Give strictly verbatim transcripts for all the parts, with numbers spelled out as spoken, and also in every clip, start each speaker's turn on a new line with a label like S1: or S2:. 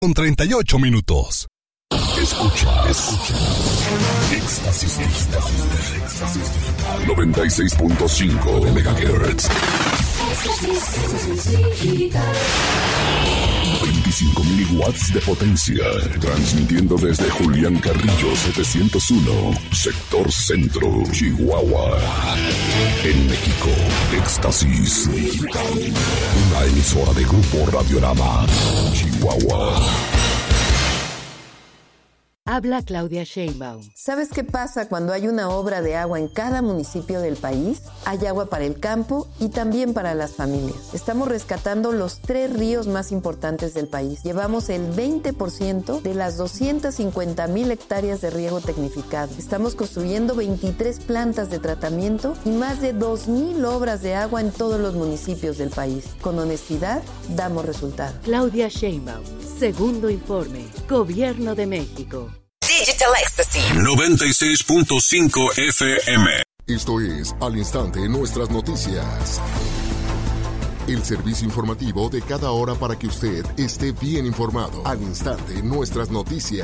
S1: con treinta y ocho minutos.
S2: Escucha, escucha. Éxtasis digital. Éxtasis digital. noventa y seis punto cinco megahertz. veinticinco mil watts de potencia. Transmitiendo desde Julián Carrillo setecientos uno, sector centro, Chihuahua. En México, Éxtasis Digital. Una emisora de Grupo Radiorama, Chihuahua.
S3: Habla Claudia Sheinbaum.
S4: ¿Sabes qué pasa cuando hay una obra de agua en cada municipio del país? Hay agua para el campo y también para las familias. Estamos rescatando los tres ríos más importantes del país. Llevamos el veinte por ciento de las doscientas cincuenta mil hectáreas de riego tecnificado. Estamos construyendo veintitrés plantas de tratamiento y más de dos mil obras de agua en todos los municipios del país. Con honestidad, damos resultados.
S3: Claudia Sheinbaum. Segundo informe. Gobierno de México.
S5: Digital Ecstasy.
S2: noventa y seis punto cinco F M.
S6: Esto es Al Instante Nuestras Noticias. El servicio informativo de cada hora para que usted esté bien informado. Al Instante Nuestras Noticias.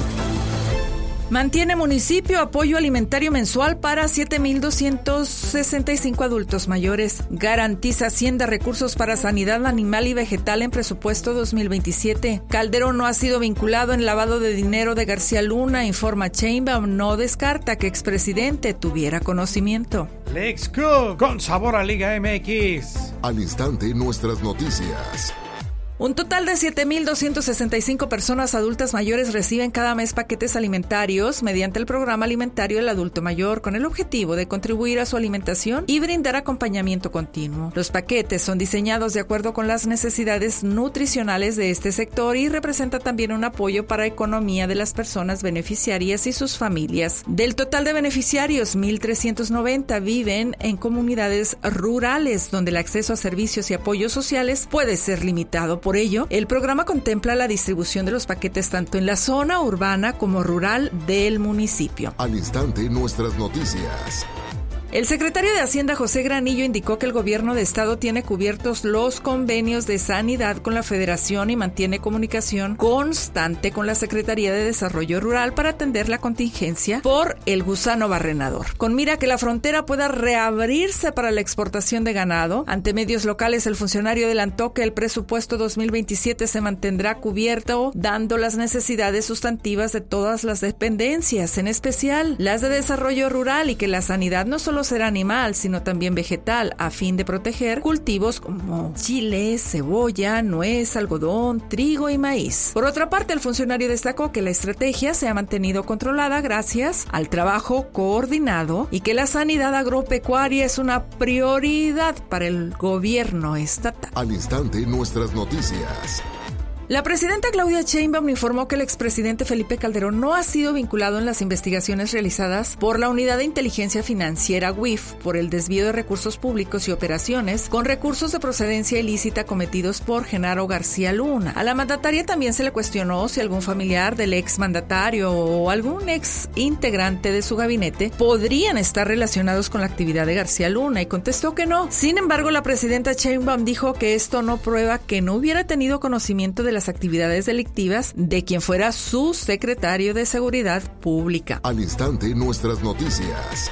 S7: Mantiene municipio apoyo alimentario mensual para siete mil doscientos sesenta y cinco adultos mayores. Garantiza Hacienda recursos para sanidad animal y vegetal en presupuesto dos mil veintisiete. Calderón no ha sido vinculado en lavado de dinero de García Luna, informa Sheinbaum. No descarta que expresidente tuviera conocimiento.
S8: Lex Cook con sabor a Liga M X.
S6: Al Instante Nuestras Noticias.
S7: Un total de siete mil doscientas sesenta y cinco personas adultas mayores reciben cada mes paquetes alimentarios mediante el programa alimentario del adulto mayor con el objetivo de contribuir a su alimentación y brindar acompañamiento continuo. Los paquetes son diseñados de acuerdo con las necesidades nutricionales de este sector y representa también un apoyo para la economía de las personas beneficiarias y sus familias. Del total de beneficiarios, mil trescientos noventa viven en comunidades rurales donde el acceso a servicios y apoyos sociales puede ser limitado. Por ello, el programa contempla la distribución de los paquetes tanto en la zona urbana como rural del municipio.
S6: Al Instante Nuestras Noticias.
S7: El secretario de Hacienda, José Granillo, indicó que el gobierno de estado tiene cubiertos los convenios de sanidad con la Federación y mantiene comunicación constante con la Secretaría de Desarrollo Rural para atender la contingencia por el gusano barrenador. Con mira que la frontera pueda reabrirse para la exportación de ganado, ante medios locales el funcionario adelantó que el presupuesto dos mil veintisiete se mantendrá cubierto, dando las necesidades sustantivas de todas las dependencias, en especial las de desarrollo rural, y que la sanidad no solo será animal, sino también vegetal, a fin de proteger cultivos como chile, cebolla, nuez, algodón, trigo y maíz. Por otra parte, el funcionario destacó que la estrategia se ha mantenido controlada gracias al trabajo coordinado y que la sanidad agropecuaria es una prioridad para el gobierno estatal.
S6: Al Instante Nuestras Noticias.
S7: La presidenta Claudia Sheinbaum informó que el expresidente Felipe Calderón no ha sido vinculado en las investigaciones realizadas por la Unidad de Inteligencia Financiera U I F por el desvío de recursos públicos y operaciones con recursos de procedencia ilícita cometidos por Genaro García Luna. A la mandataria también se le cuestionó si algún familiar del ex mandatario o algún ex integrante de su gabinete podrían estar relacionados con la actividad de García Luna, y contestó que no. Sin embargo, la presidenta Sheinbaum dijo que esto no prueba que no hubiera tenido conocimiento de las actividades delictivas de quien fuera su secretario de Seguridad Pública.
S6: Al Instante Nuestras Noticias.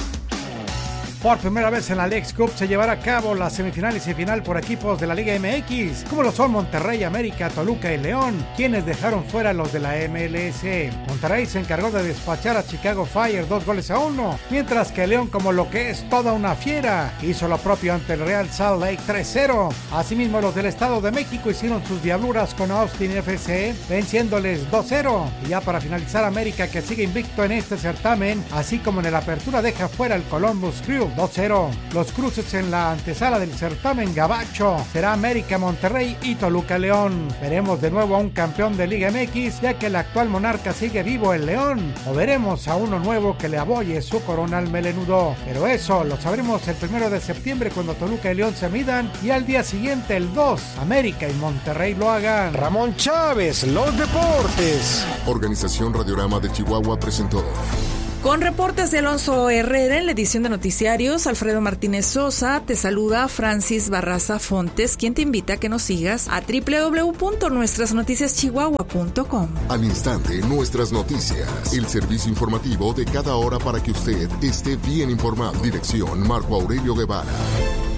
S8: Por primera vez en la Lex Cup se llevará a cabo las semifinales y final por equipos de la Liga M X, como lo son Monterrey, América, Toluca y León, quienes dejaron fuera a los de la M L S. Monterrey se encargó de despachar a Chicago Fire dos goles a uno, mientras que León, como lo que es toda una fiera, hizo lo propio ante el Real Salt Lake tres cero. Asimismo, los del Estado de México hicieron sus diabluras con Austin F C, venciéndoles dos cero. Y ya para finalizar, América, que sigue invicto en este certamen, así como en el apertura, deja fuera el Columbus Crew dos cero. Los cruces en la antesala del certamen gabacho será América, Monterrey y Toluca León. Veremos de nuevo a un campeón de Liga M X, ya que el actual monarca sigue vivo el León, o veremos a uno nuevo que le aboye su corona al melenudo. Pero eso lo sabremos el primero de septiembre, cuando Toluca y León se midan, y al día siguiente, el dos, América y Monterrey lo hagan.
S9: Ramón Chávez, los deportes.
S6: Organización Radiorama de Chihuahua presentó
S7: Con reportes de Alonso Herrera en la edición de noticiarios, Alfredo Martínez Sosa, te saluda Francis Barraza Fontes, quien te invita a que nos sigas a doble u doble u doble u punto nuestras noticias chihuahua punto com.
S6: Al instante, nuestras noticias. El servicio informativo de cada hora para que usted esté bien informado. Dirección Marco Aurelio Guevara.